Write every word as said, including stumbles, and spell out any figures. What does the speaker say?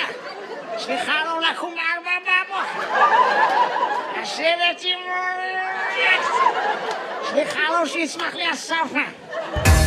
סליחה, לא לקום בארבע בבוקר. לשבת עם... סליחה, לא שיצמח לי הסרפה.